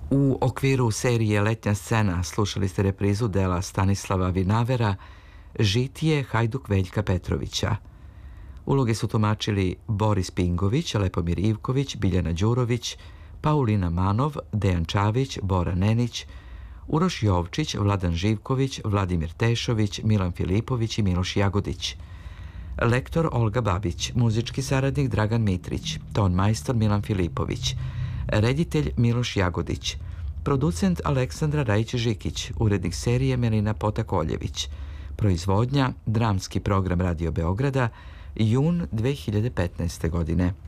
U okviru serije Letnja scena slušali ste reprizu dela Stanislava Vinavera Žitije Hajduk Veljka Petrovića. Uloge su tumačili Boris Pingović, Lepomir Ivković, Biljana Đurović, Paulina Manov, Dejan Čavić, Bora Nenić, Uroš Jovčić, Vladan Živković, Vladimir Tešović, Milan Filipović i Miloš Jagodić. Lektor Olga Babić, muzički saradnik Dragan Mitrić, ton majstor Milan Filipović, reditelj Miloš Jagodić, producent Aleksandra Rajić-Žikić, urednik serije Melina Potakoljević, proizvodnja Dramski program Radio Beograda, jun 2015. godine.